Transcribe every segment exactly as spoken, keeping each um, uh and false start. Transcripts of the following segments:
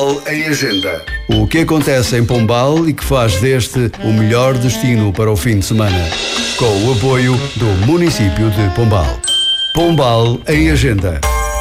Pombal em Agenda. O que acontece em Pombal e que faz deste o melhor destino para o fim de semana. Com o apoio do município de Pombal. Pombal em Agenda.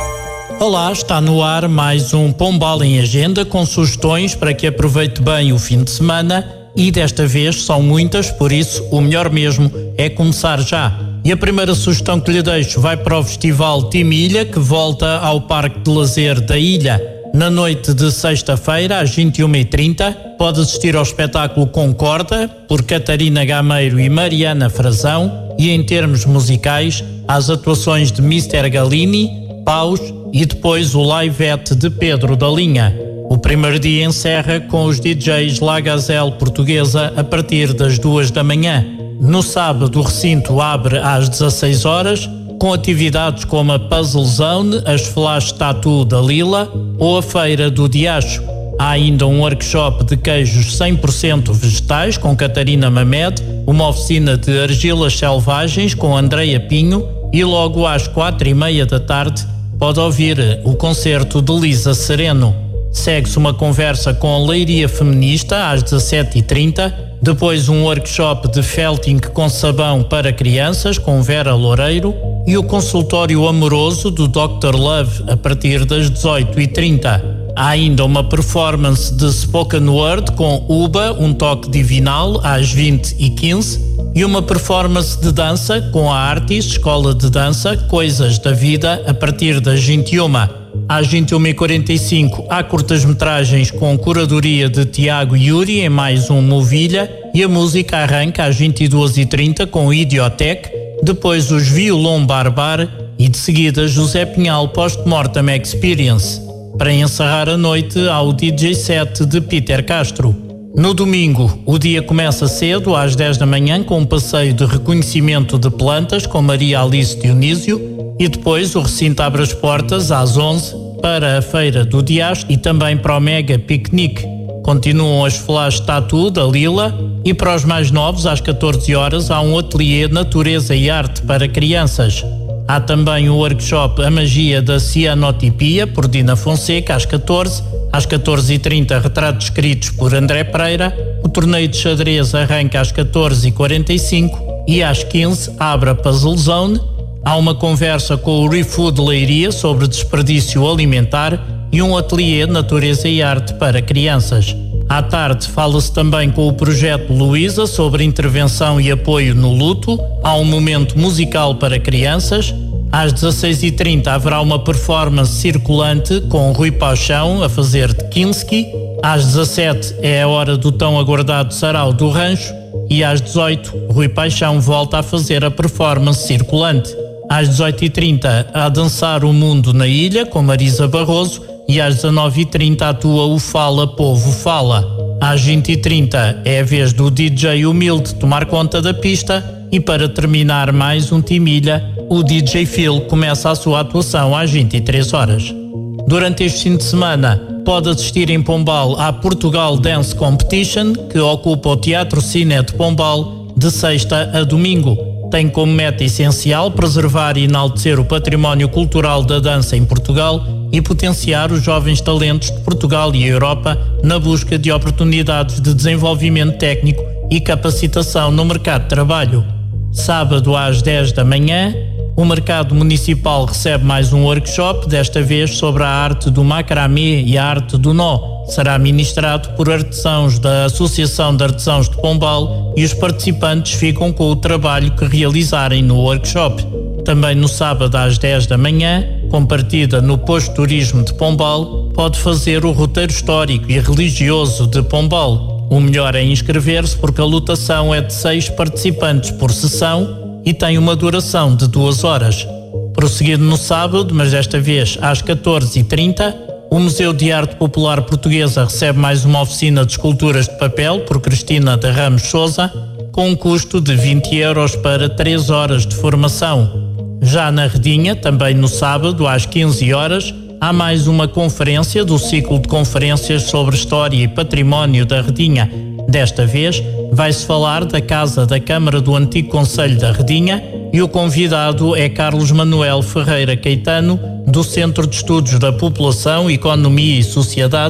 Olá, está no ar mais um Pombal em Agenda com sugestões para que aproveite bem o fim de semana e desta vez são muitas, por isso o melhor mesmo é começar já. E a primeira sugestão que lhe deixo vai para o Festival Timilha, que volta ao Parque de Lazer da Ilha na noite de sexta-feira às vinte e uma e trinta. Pode assistir ao espetáculo Concorda por Catarina Gameiro e Mariana Frazão e em termos musicais às atuações de mister Galini, Paus e depois o Live-et de Pedro da Linha. O primeiro dia encerra com os D Js La Gazelle Portuguesa a partir das duas da manhã. No sábado o recinto abre às dezasseis horas, com atividades como a Puzzle Zone, as Flash Tattoo da Lila ou a Feira do Diacho. Há ainda um workshop de queijos cem por cento vegetais com Catarina Mamed, uma oficina de argilas selvagens com Andreia Pinho e logo às quatro e meia da tarde pode ouvir o concerto de Lisa Sereno. Segue-se uma conversa com a Leiria Feminista às dezassete e trinta, depois um workshop de felting com sabão para crianças com Vera Loureiro e o consultório amoroso do doutor Love a partir das dezoito e trinta. Há ainda uma performance de spoken word com Uba, um toque divinal, às vinte e quinze e uma performance de dança com a Artis, Escola de Dança, Coisas da Vida, a partir das vinte e uma. Às vinte e uma e quarenta e cinco há curtas-metragens com curadoria de Tiago Yuri em mais um Movilha e a música arranca às vinte e duas e trinta com Idiotec, depois os Violon Barbar e de seguida José Pinhal Post-Mortem Experience. Para encerrar a noite há o D J set de Peter Castro. No domingo, o dia começa cedo, às dez da manhã, com um passeio de reconhecimento de plantas com Maria Alice Dionísio e depois o recinto abre as portas às onze para a Feira do Diacho e também para o Mega Piquenique. Continuam as Flash Tattoo da Lila e para os mais novos, às catorze horas, há um ateliê Natureza e Arte para crianças. Há também o workshop A Magia da Cianotipia, por Dina Fonseca, às catorze. Às catorze e trinta, retratos escritos por André Pereira. O torneio de xadrez arranca às catorze e quarenta e cinco e às quinze abre a Puzzle Zone. Há uma conversa com o ReFood Leiria sobre desperdício alimentar e um ateliê Natureza e Arte para crianças. À tarde fala-se também com o projeto Luísa sobre intervenção e apoio no luto. Há um momento musical para crianças. Às dezasseis e trinta haverá uma performance circulante com Rui Paixão a fazer de Kinski. Às dezassete é a hora do tão aguardado Sarau do Rancho e às dezoito Rui Paixão volta a fazer a performance circulante. Às dezoito e trinta a dançar o mundo na ilha com Marisa Barroso e às dezanove e trinta atua o Fala Povo Fala. Às vinte e trinta é a vez do D J Humilde tomar conta da pista e para terminar mais um Timilha, o D J Phil começa a sua atuação às vinte e três horas. Durante este fim de semana, pode assistir em Pombal à Portugal Dance Competition, que ocupa o Teatro Cine de Pombal de sexta a domingo. Tem como meta essencial preservar e enaltecer o património cultural da dança em Portugal e potenciar os jovens talentos de Portugal e Europa na busca de oportunidades de desenvolvimento técnico e capacitação no mercado de trabalho. Sábado às dez da manhã, o Mercado Municipal recebe mais um workshop, desta vez sobre a arte do macramê e a arte do nó. Será ministrado por artesãos da Associação de Artesãos de Pombal e os participantes ficam com o trabalho que realizarem no workshop. Também no sábado às dez da manhã, com partida no Posto Turismo de Pombal, pode fazer o roteiro histórico e religioso de Pombal. O melhor é inscrever-se porque a lotação é de seis participantes por sessão e tem uma duração de duas horas. Prosseguido no sábado, mas desta vez às catorze e trinta, o Museu de Arte Popular Portuguesa recebe mais uma oficina de esculturas de papel por Cristina de Ramos Sousa, com um custo de vinte euros para três horas de formação. Já na Redinha, também no sábado às quinze horas, há mais uma conferência do ciclo de conferências sobre História e Património da Redinha. Desta vez, vai-se falar da Casa da Câmara do Antigo Concelho da Redinha e o convidado é Carlos Manuel Ferreira Caetano, do Centro de Estudos da População, Economia e Sociedade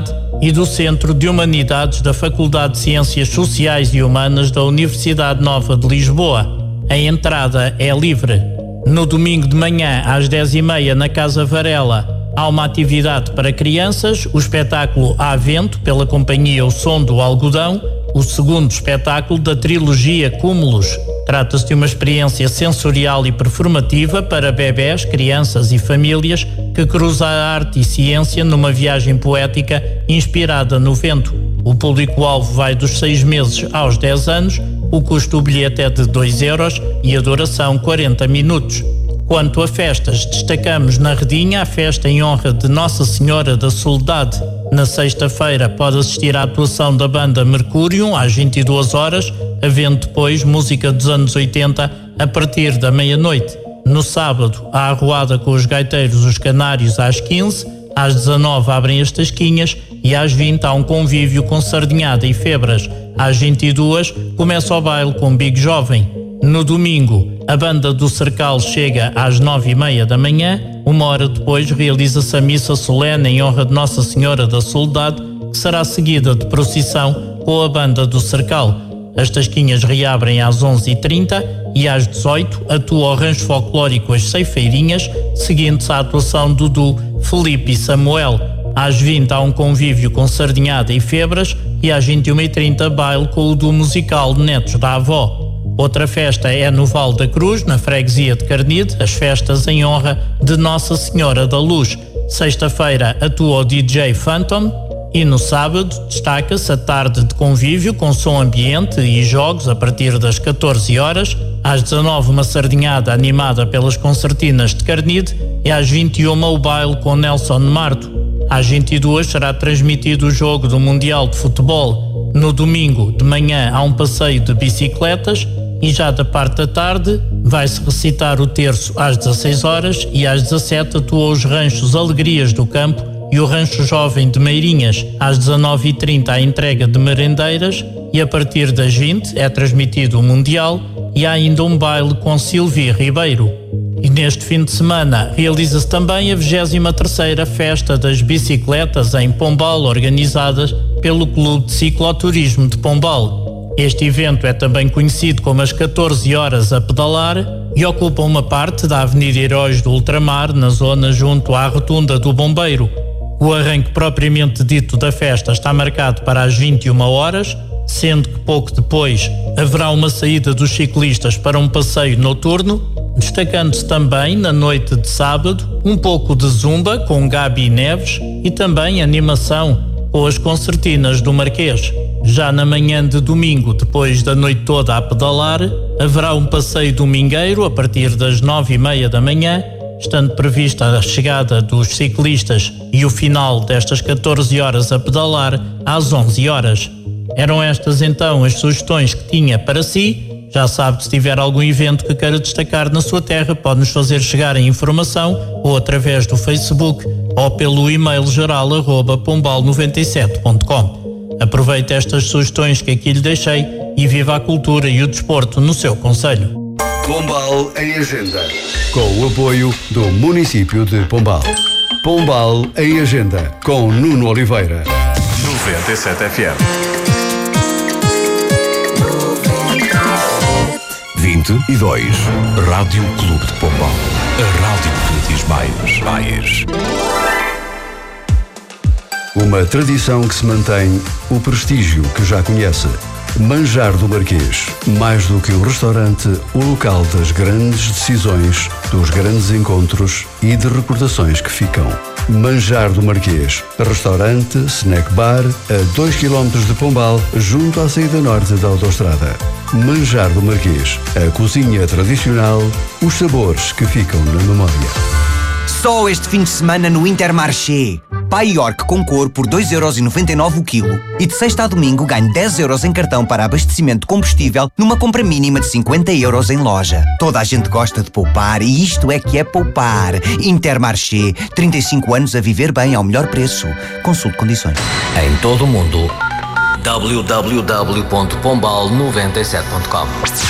e do Centro de Humanidades da Faculdade de Ciências Sociais e Humanas da Universidade Nova de Lisboa. A entrada é livre. No domingo de manhã, às dez e meia, na Casa Varela, há uma atividade para crianças, o espetáculo Há Vento, pela companhia O Som do Algodão, o segundo espetáculo da trilogia Cúmulos. Trata-se de uma experiência sensorial e performativa para bebés, crianças e famílias que cruza a arte e ciência numa viagem poética inspirada no vento. O público-alvo vai dos seis meses aos dez anos, o custo do bilhete é de dois euros e a duração quarenta minutos. Quanto a festas, destacamos na Redinha a festa em honra de Nossa Senhora da Soledade. Na sexta-feira pode assistir à atuação da banda Mercúrio às vinte e duas horas, havendo depois música dos anos oitenta a partir da meia-noite. No sábado, a arruada com os gaiteiros Os Canários às quinze, às dezanove abrem as tasquinhas e às vinte há um convívio com sardinhada e febras. Às vinte e duas começa o baile com Big Jovem. No domingo, a banda do Cercal chega às nove e meia da manhã. Uma hora depois realiza-se a missa solene em honra de Nossa Senhora da Soledade, que será seguida de procissão com a banda do Cercal. As tasquinhas reabrem às onze e trinta e às dezoito atua o rancho folclórico As Ceifeirinhas, seguindo-se a atuação do duo Felipe e Samuel. Às vinte há um convívio com sardinhada e febras e às vinte e uma e trinta baile com o duo musical Netos da Avó. Outra festa é no Val da Cruz, na freguesia de Carnide, as festas em honra de Nossa Senhora da Luz. Sexta-feira atua o D J Phantom e no sábado destaca-se a tarde de convívio com som ambiente e jogos a partir das catorze horas. Às dezanove uma sardinhada animada pelas concertinas de Carnide e às vinte e uma o baile com Nelson Marto. Às vinte e duas será transmitido o jogo do Mundial de Futebol. No domingo de manhã há um passeio de bicicletas e já da parte da tarde vai-se recitar o terço às dezasseis horas e às dezassete atuam os ranchos Alegrias do Campo e o Rancho Jovem de Meirinhas. Às dezanove e trinta a entrega de merendeiras e a partir das vinte é transmitido o Mundial e há ainda um baile com Silvia Ribeiro. E neste fim de semana realiza-se também a vigésima terceira Festa das Bicicletas em Pombal, organizadas pelo Clube de Cicloturismo de Pombal. Este evento é também conhecido como as catorze horas a pedalar e ocupa uma parte da Avenida Heróis do Ultramar, na zona junto à Rotunda do Bombeiro. O arranque propriamente dito da festa está marcado para as vinte e uma horas, sendo que pouco depois haverá uma saída dos ciclistas para um passeio noturno, destacando-se também, na noite de sábado, um pouco de zumba com Gabi Neves e também animação com as concertinas do Marquês. Já na manhã de domingo, depois da noite toda a pedalar, haverá um passeio domingueiro a partir das nove e meia da manhã, estando prevista a chegada dos ciclistas e o final destas catorze horas a pedalar às onze horas. Eram estas então as sugestões que tinha para si. Já sabe que se tiver algum evento que queira destacar na sua terra, pode-nos fazer chegar a informação ou através do Facebook ou pelo e-mail geral arroba pombal noventa e sete ponto com. Aproveite estas sugestões que aqui lhe deixei e viva a cultura e o desporto no seu concelho. Pombal em Agenda, com o apoio do município de Pombal. Pombal em Agenda, com Nuno Oliveira. noventa e sete F M. vinte e dois. Rádio Clube de Pombal. A rádio que diz mais. mais. Uma tradição que se mantém, o prestígio que já conhece. Manjar do Marquês, mais do que um restaurante, o local das grandes decisões, dos grandes encontros e de recordações que ficam. Manjar do Marquês, restaurante, snack bar, a dois quilómetros de Pombal, junto à saída norte da autoestrada. Manjar do Marquês, a cozinha tradicional, os sabores que ficam na memória. Só este fim de semana no Intermarché. Pai York com cor por dois euros e noventa e nove o quilo. E de sexta a domingo ganho dez euros em cartão para abastecimento de combustível numa compra mínima de cinquenta euros em loja. Toda a gente gosta de poupar e isto é que é poupar. Intermarché, trinta e cinco anos a viver bem ao melhor preço. Consulte condições. Em todo o mundo, w w w ponto pombal noventa e sete ponto com.